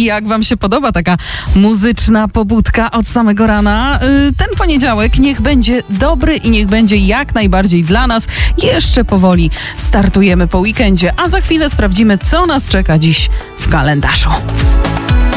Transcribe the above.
Jak wam się podoba taka muzyczna pobudka od samego rana? Ten poniedziałek niech będzie dobry i niech będzie jak najbardziej dla nas. Jeszcze powoli startujemy po weekendzie, a za chwilę sprawdzimy, co nas czeka dziś w kalendarzu.